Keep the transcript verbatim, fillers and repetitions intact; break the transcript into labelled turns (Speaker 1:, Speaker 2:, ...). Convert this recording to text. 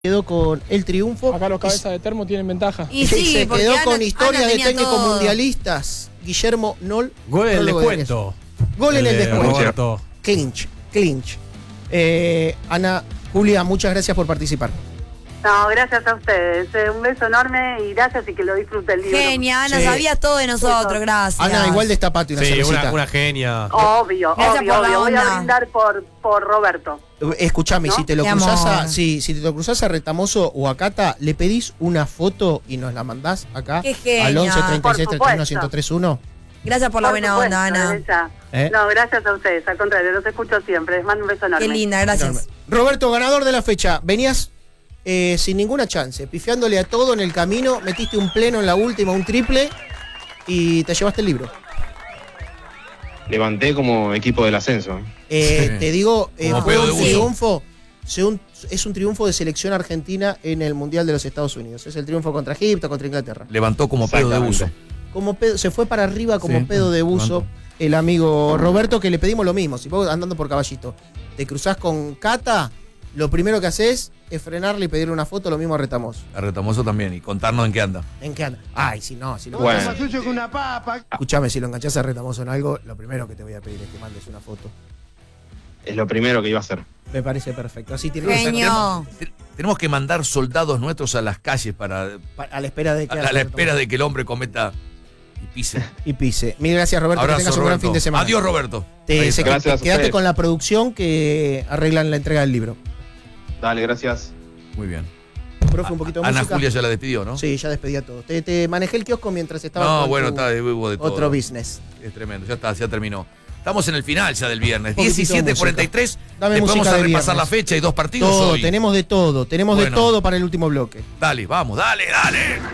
Speaker 1: quedó con el triunfo.
Speaker 2: Acá los cabezas de termo tienen ventaja.
Speaker 3: Y sí,
Speaker 1: se
Speaker 3: porque
Speaker 1: quedó
Speaker 3: Ana-
Speaker 1: con historias
Speaker 3: Ana
Speaker 1: de
Speaker 3: tenía
Speaker 1: técnicos
Speaker 3: todo.
Speaker 1: mundialistas. Guillermo Nol.
Speaker 4: Gol en el
Speaker 1: prólogo de
Speaker 4: descuento.
Speaker 1: Gol en el
Speaker 4: de
Speaker 1: descuento.
Speaker 4: Roberto.
Speaker 1: Clinch, clinch. Eh, Ana, Julia, muchas gracias por participar.
Speaker 5: No, gracias a ustedes. Eh, un beso enorme y gracias y que lo disfrute el libro.
Speaker 3: Genia, Ana,
Speaker 1: Sí.
Speaker 3: sabías todo de nosotros, gracias.
Speaker 1: Ana, igual destapate una
Speaker 4: Sí,
Speaker 1: cervecita.
Speaker 4: una, una genia.
Speaker 5: Obvio,
Speaker 3: Gracias
Speaker 5: obvio,
Speaker 3: por la
Speaker 5: obvio. Voy a
Speaker 3: onda.
Speaker 5: brindar por, por Roberto.
Speaker 1: Escuchame,
Speaker 5: ¿No?
Speaker 1: si te lo
Speaker 3: Mi
Speaker 1: cruzás a,
Speaker 3: amor.
Speaker 1: si, si te lo cruzás a Retamoso o a Cata, le pedís una foto y nos la mandás acá
Speaker 3: Qué genia.
Speaker 1: al once treinta y seis
Speaker 5: Por
Speaker 1: treinta y uno
Speaker 5: supuesto.
Speaker 1: ciento tres uno.
Speaker 3: Gracias por la
Speaker 5: Por
Speaker 3: buena
Speaker 5: supuesto,
Speaker 3: onda, Ana.
Speaker 5: desde ya.
Speaker 1: ¿Eh?
Speaker 5: No, gracias a ustedes. Al contrario, los escucho siempre. Les mando un beso enorme.
Speaker 3: Qué linda, gracias.
Speaker 1: Roberto, ganador de la fecha. Venías eh, sin ninguna chance, pifiándole a todo en el camino, metiste un pleno en la última, un triple y te llevaste el libro.
Speaker 6: Levanté como equipo del ascenso.
Speaker 1: Eh,
Speaker 4: Sí.
Speaker 1: Te digo, eh,
Speaker 4: Como
Speaker 1: fue
Speaker 4: pedo de
Speaker 1: un
Speaker 4: buzo.
Speaker 1: triunfo, se un- es un triunfo de selección argentina en el Mundial de los Estados Unidos. Es el triunfo contra Egipto, contra Inglaterra.
Speaker 4: Levantó como pedo de buzo.
Speaker 1: Como pedo- se fue para arriba como
Speaker 4: Sí,
Speaker 1: pedo de buzo
Speaker 4: levantó.
Speaker 1: el amigo Roberto, que le pedimos lo mismo. Si vos andando por Caballito te cruzás con Cata, lo primero que haces es frenarle y pedirle una foto, lo mismo a Retamoso.
Speaker 4: A Retamoso también y contarnos en qué anda.
Speaker 1: ¿En qué anda? Ay, si no, si lo
Speaker 6: Bueno.
Speaker 1: enganchás- Escuchame, si lo enganchás a Retamoso en algo, lo primero que te voy a pedir es que mandes una foto.
Speaker 6: Es lo primero que iba a hacer.
Speaker 1: Me parece perfecto. Así tiene que ser.
Speaker 3: Genio.
Speaker 4: Te- Tenemos que mandar soldados nuestros a las calles para
Speaker 1: Pa- A la espera de que
Speaker 4: a, a la espera de que el hombre cometa y pise.
Speaker 1: y pise. Mil gracias, Roberto.
Speaker 4: Abrazo,
Speaker 1: que tengas un gran
Speaker 4: Roberto.
Speaker 1: fin de semana.
Speaker 4: Adiós, Roberto.
Speaker 1: Te,
Speaker 4: Ahí
Speaker 1: se-
Speaker 4: está.
Speaker 6: Gracias a
Speaker 1: quédate
Speaker 6: ustedes.
Speaker 1: con la producción que arreglan la entrega del libro.
Speaker 6: Dale, gracias.
Speaker 4: Muy bien.
Speaker 1: Profe, un poquito de
Speaker 4: Ana
Speaker 1: música.
Speaker 4: Julia ya la despidió, ¿no?
Speaker 1: Sí, ya despedí a todos. Te, te manejé el kiosco mientras estaba
Speaker 4: No,
Speaker 1: con
Speaker 4: bueno,
Speaker 1: tu
Speaker 4: está, hubo de todo.
Speaker 1: otro business.
Speaker 4: Es tremendo, ya está, ya terminó. Estamos en el final ya del viernes.
Speaker 1: Un poquitito de
Speaker 4: diecisiete cuarenta y tres.
Speaker 1: Dame
Speaker 4: Después
Speaker 1: música
Speaker 4: vamos a
Speaker 1: de
Speaker 4: repasar
Speaker 1: viernes.
Speaker 4: la fecha y dos partidos
Speaker 1: Todo,
Speaker 4: hoy.
Speaker 1: tenemos de todo, tenemos de
Speaker 4: Bueno.
Speaker 1: todo para el último bloque.
Speaker 4: Dale, vamos, dale, dale.